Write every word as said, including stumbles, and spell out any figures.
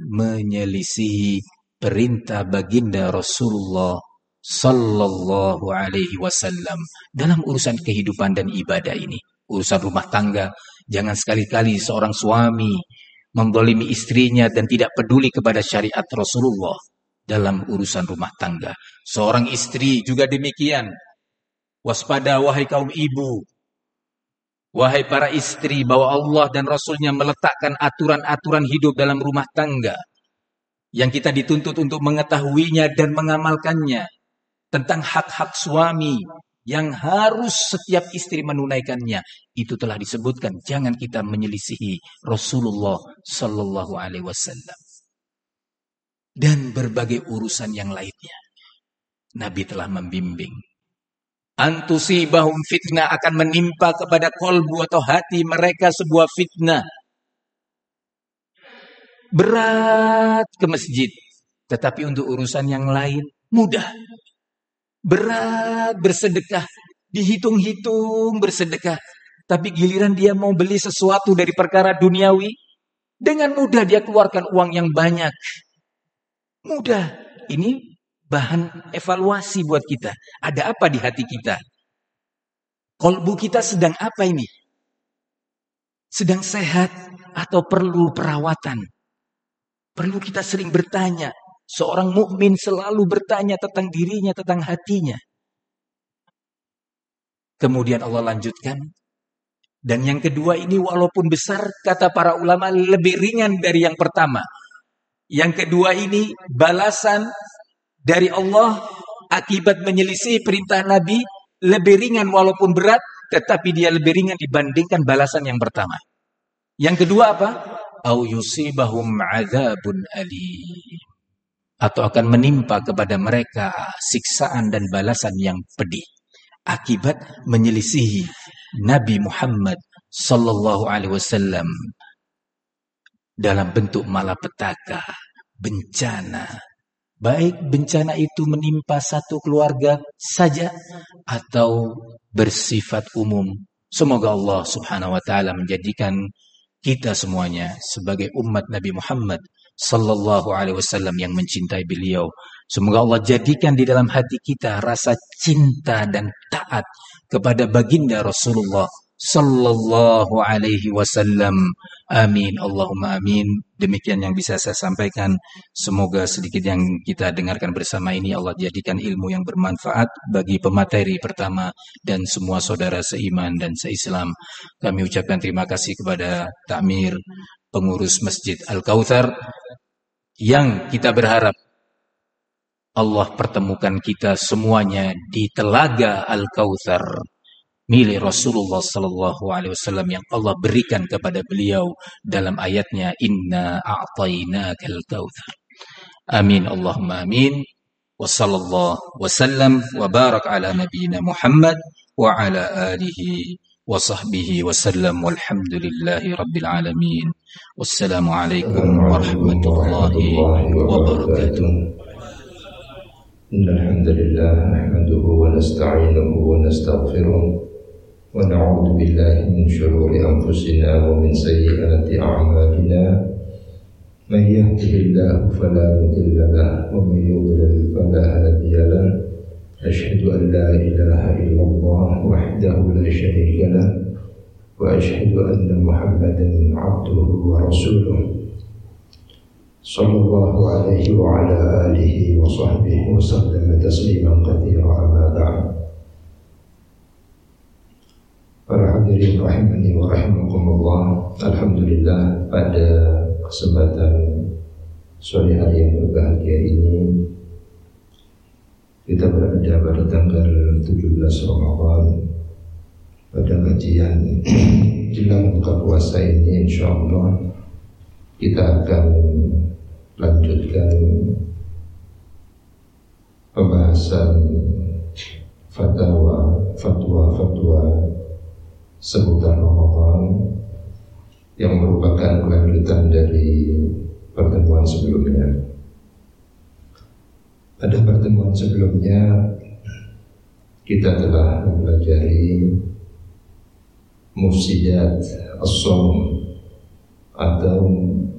menyelisihi perintah baginda Rasulullah sallallahu alaihi wasallam dalam urusan kehidupan dan ibadah ini, urusan rumah tangga. Jangan sekali-kali seorang suami menzalimi istrinya dan tidak peduli kepada syariat Rasulullah dalam urusan rumah tangga. Seorang istri juga demikian. Waspada wahai kaum ibu, wahai para istri, bahwa Allah dan Rasulnya meletakkan aturan-aturan hidup dalam rumah tangga yang kita dituntut untuk mengetahuinya dan mengamalkannya, tentang hak-hak suami yang harus setiap istri menunaikannya. Itu telah disebutkan, jangan kita menyelisihi Rasulullah sallallahu alaihi wasallam. Dan berbagai urusan yang lainnya, Nabi telah membimbing. Antusibahum fitnah, akan menimpa kepada kolbu atau hati mereka sebuah fitnah. Berat ke masjid, tetapi untuk urusan yang lain mudah. Berat bersedekah, dihitung-hitung bersedekah, tapi giliran dia mau beli sesuatu dari perkara duniawi, dengan mudah dia keluarkan uang yang banyak. Mudah. Ini bahan evaluasi buat kita. Ada apa di hati kita? Kolbu kita sedang apa ini? Sedang sehat atau perlu perawatan? Perlu kita sering bertanya. Seorang mukmin selalu bertanya tentang dirinya, tentang hatinya. Kemudian Allah lanjutkan. Dan yang kedua ini walaupun besar, kata para ulama, lebih ringan dari yang pertama. Yang kedua ini balasan dari Allah akibat menyelisih perintah Nabi lebih ringan walaupun berat, tetapi dia lebih ringan dibandingkan balasan yang pertama. Yang kedua apa? Au yusibahum adzabun alim. Atau akan menimpa kepada mereka siksaan dan balasan yang pedih akibat menyelisihi Nabi Muhammad sallallahu alaihi wasallam dalam bentuk malapetaka, bencana. Baik bencana itu menimpa satu keluarga saja atau bersifat umum. Semoga Allah Subhanahu wa taala menjadikan kita semuanya sebagai umat Nabi Muhammad sallallahu alaihi wasallam yang mencintai beliau. Semoga Allah jadikan di dalam hati kita rasa cinta dan taat kepada baginda Rasulullah sallallahu alaihi wasallam. Amin Allahumma amin. Demikian yang bisa saya sampaikan. Semoga sedikit yang kita dengarkan bersama ini Allah jadikan ilmu yang bermanfaat bagi pemateri pertama dan semua saudara seiman dan seislam. Kami ucapkan terima kasih kepada Takmir pengurus Masjid Al-Kautsar yang kita berharap Allah pertemukan kita semuanya di telaga Al-Kautsar milik Rasulullah sallallahu alaihi wasallam yang Allah berikan kepada beliau dalam ayatnya inna a'tainakal kautsar. Amin Allahumma amin. Wa sallallahu wasallam wa barak ala nabiyyina Muhammad wa ala alihi wa sahbihi wasallam walhamdulillahi rabbil alamin. Wassalamu alaikum warahmatullahi wabarakatuh. Innal hamdalillah nahmaduhu wa nasta'inuhu wa nastaghfiruh wa na'udzu billahi min shururi anfusina wa min sayyiati a'malina. Man yahdihillahu fala mudilla lahu wa man yudlil fala hadiya lahu. Asyhadu an la ilaha illallah wahdahu la syarika lahu wa asyhadu anna Muhammadan 'abduhu wa rasuluh. Sallallahu alaihi wa ala alihi wa sahbihi wa sallam tasliman katsira amma ba'd. Para hadirin rahimani wa rahimakumullah. Alhamdulillah pada kesempatan sore hari yang berbahagia ini kita berada pada tanggal tujuh belas Ramadan pada kajian jelang buka puasa ini. Insyaallah kita akan lanjutkan pembahasan fatwa fatwa-fatwa seputar Ramadan yang merupakan kelanjutan dari pertemuan sebelumnya. Pada pertemuan sebelumnya kita telah mempelajari mufsidat as-shaum atau